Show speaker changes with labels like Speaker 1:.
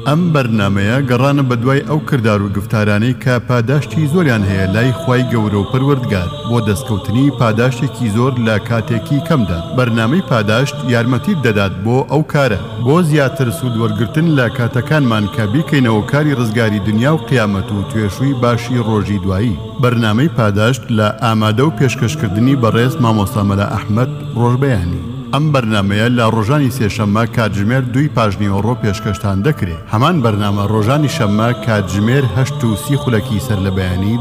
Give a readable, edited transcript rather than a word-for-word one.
Speaker 1: ئەم بەرنامەیە گەڕانە بە دوای ئەو کردار و گفتارانەی کە پاداشتی زۆریان هەیە لای خوای گەورە و پەروەردگار بۆ دەستکەوتنی پاداشتێکی زۆر لە کاتێکی کەمدا. بەرنامەی پاداشت یارمەتیت دەدات بۆ ئەو کارە بۆ زیاتر سوود وەرگرتن لە کاتەکانمان کە بیکەینەوە کاری ڕزگاری دنیا و قیامەت و توێشووی باشی ڕۆژی دوایی. بەرنامەی پاداشت لە ئامادە و پێشکەشکردنی بەڕێز مامۆستا مەلا ئەحمەد ڕۆژبەیانی. ئەم بەرنامەیە لە ڕۆژانی سێشەممە کاتژمێر 2 پاژنیوەڕۆ پێشکەشتان دەکرێت. هەمان بەرنامە ڕۆژانی شەممە کاتژمێر 8:30 سەر لە بەیانی